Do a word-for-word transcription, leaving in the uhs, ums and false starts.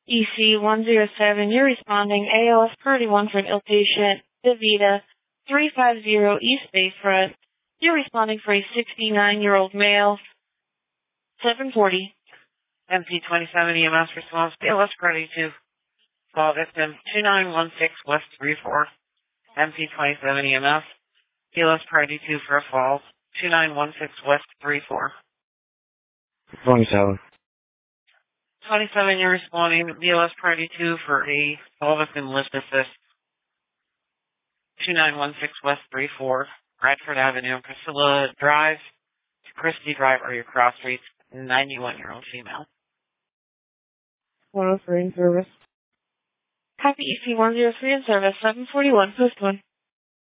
E C one zero seven, you're responding A L S Priority one for an ill patient, DaVita, three five zero East Bayfront. You're responding for a sixty-nine-year-old male, seven forty. M P twenty-seven E M S response, B L S Priority two. Fall victim, two nine one six West three four. M P twenty-seven E M S, B L S Priority two for a fall, two nine one six West three four. twenty-seven. twenty-seven, you're responding, B L S Priority two for a fall victim lift assist, two nine one six West three four, Radford Avenue, Priscilla Drive, Christie Drive, or your cross streets, ninety-one-year-old female. one oh three in service. Copy E C one zero three in service, seven forty-one, post one.